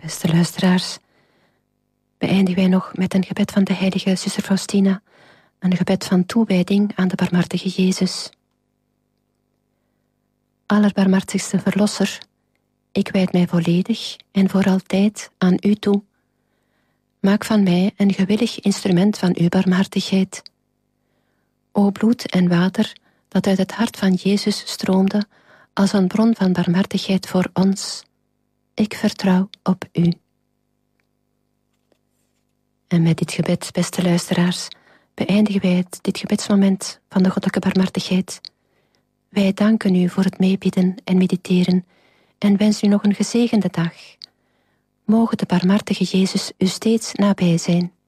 Beste luisteraars, beëindigen wij nog met een gebed van de heilige zuster Faustina, een gebed van toewijding aan de barmhartige Jezus. Allerbarmhartigste Verlosser, ik wijd mij volledig en voor altijd aan u toe. Maak van mij een gewillig instrument van uw barmhartigheid. O bloed en water dat uit het hart van Jezus stroomde als een bron van barmhartigheid voor ons, ik vertrouw op u. En met dit gebed, beste luisteraars, beëindigen wij dit gebedsmoment van de goddelijke barmhartigheid. Wij danken u voor het meebidden en mediteren en wensen u nog een gezegende dag. Mogen de barmhartige Jezus u steeds nabij zijn.